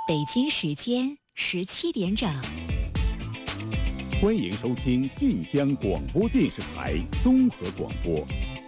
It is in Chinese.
北京时间17点整。 欢迎收听晋江广播电视台综合广播